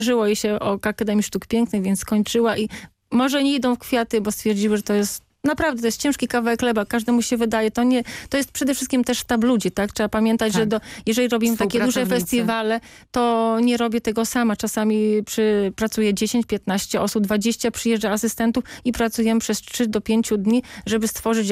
Żyło jej się o Akademii Sztuk Pięknych, więc skończyła i może nie idą w kwiaty, bo stwierdziły, że to jest naprawdę, to jest ciężki kawałek chleba, każdemu się wydaje, to jest przede wszystkim też sztab ludzi, tak? Trzeba pamiętać, że jeżeli robimy takie duże festiwale, to nie robię tego sama. Czasami pracuję 10-15 osób, 20, przyjeżdża asystentów i pracujemy przez 3 do 5 dni, żeby stworzyć